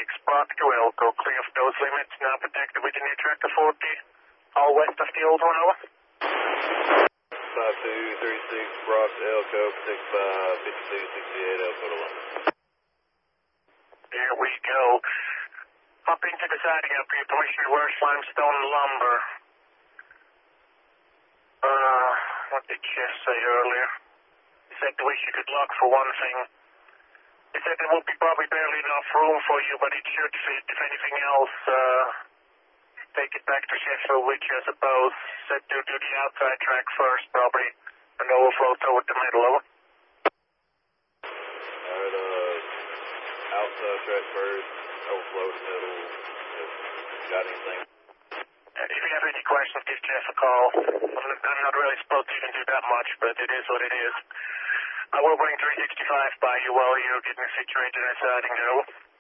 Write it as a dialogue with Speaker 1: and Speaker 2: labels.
Speaker 1: Bravo to Elko, clear of those limits, now protected with the new tractor 40, all west of the old one, over.
Speaker 2: 5236 Bravo to Elko, protected by 5268 Elko to London.
Speaker 1: Here we go. Up into the siding up here, permission to wear limestone lumber. What did Jeff say earlier? He said to wish you good luck for one thing. He said there will be probably barely enough room for you, but it should fit. If anything else, take it back to Sheffield, which I suppose said to do the outside track first, probably, and overflow toward the middle, over.
Speaker 2: Alright, outside track first, overflow to middle. Got anything?
Speaker 1: If you have any questions, give Jeff a call. I'm not really supposed to even do that much, but it is what it is. I will bring 365 by you while you're getting situated in siding, though.